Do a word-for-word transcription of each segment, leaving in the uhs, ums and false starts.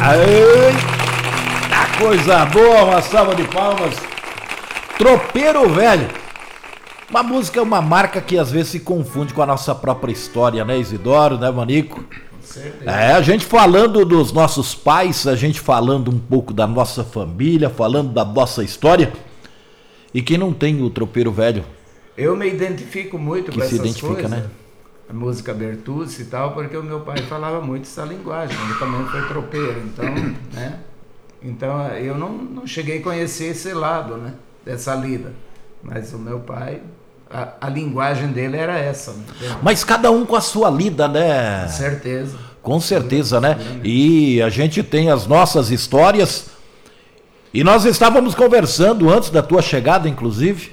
Eita, coisa boa, uma salva de palmas. Tropeiro Velho. Uma música é uma marca que às vezes se confunde com a nossa própria história, né, Isidoro, né, Manico? Com certeza. É, a gente falando dos nossos pais, a gente falando um pouco da nossa família, falando da nossa história. E quem não tem o Tropeiro Velho? Eu me identifico muito Que com se essas identifica, coisas, né? A música Bertucci e tal, porque o meu pai falava muito essa linguagem, ele também foi tropeiro, então, né? Então eu não, não cheguei a conhecer esse lado, né? Dessa lida, mas o meu pai, a, a linguagem dele era essa, né? Mas cada um com a sua lida, né? Com certeza. Com certeza, né? E a gente tem as nossas histórias. E nós estávamos conversando antes da tua chegada, inclusive,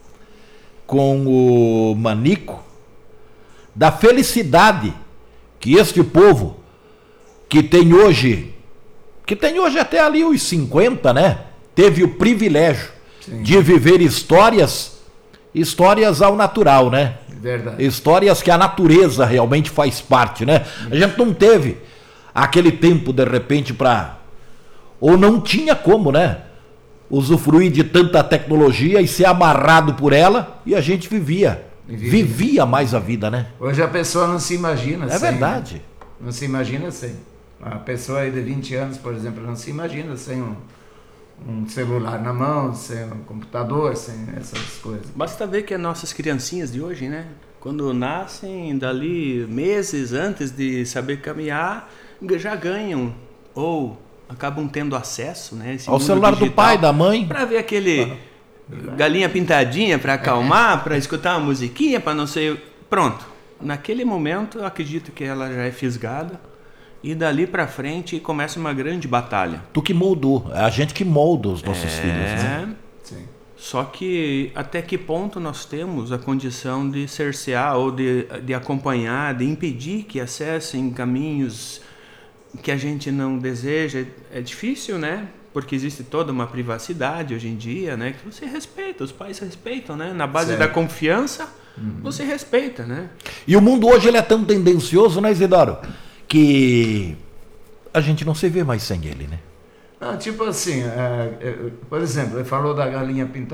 com o Manico, da felicidade que este povo, que tem hoje, que tem hoje até ali os cinquenta, né? Teve o privilégio Sim. de viver histórias, histórias ao natural, né? Verdade. Histórias que a natureza realmente faz parte, né? A gente não teve aquele tempo, de repente, para... Ou não tinha como, né? Usufruir de tanta tecnologia e ser amarrado por ela, e a gente vivia. Vivia, vivia mais a vida, né? Hoje a pessoa não se imagina é sem. É verdade. Né? Não se imagina sem. A pessoa aí de vinte anos, por exemplo, não se imagina sem um, um celular na mão, sem um computador, sem essas coisas. Basta ver que as nossas criancinhas de hoje, né? Quando nascem, dali meses antes de saber caminhar, já ganham ou acabam tendo acesso, né? Esse ao celular digital, do pai, da mãe. Para ver aquele galinha pintadinha, para acalmar, para escutar uma musiquinha, para não sei... Pronto. Naquele momento, eu acredito que ela já é fisgada. E dali para frente começa uma grande batalha. Tu que moldou. É a gente que molda os nossos é... filhos, né? Sim. Só que até que ponto nós temos a condição de cercear ou de, de acompanhar, de impedir que acessem caminhos que a gente não deseja? É difícil, né? Porque existe toda uma privacidade hoje em dia, né? Que você respeita, os pais respeitam, né? Na base certo. da confiança, uhum. você respeita, né? E o mundo hoje ele é tão tendencioso, né, Isidoro? Que a gente não se vê mais sem ele, né? Ah, tipo assim, é, é, por exemplo, ele falou da galinha pintada.